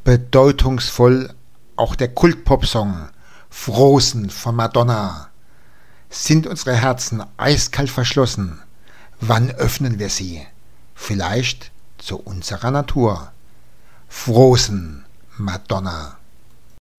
Bedeutungsvoll auch der Kult-Popsong Frozen von Madonna. Sind unsere Herzen eiskalt verschlossen? Wann öffnen wir sie? Vielleicht zu unserer Natur. Frozen, Madonna.